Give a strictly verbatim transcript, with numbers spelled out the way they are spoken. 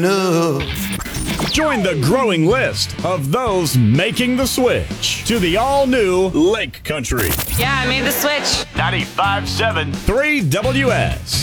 No. Join the growing list of those making the switch to the all-new Lake Country. Yeah, I made the switch. ninety-five point seven three W S.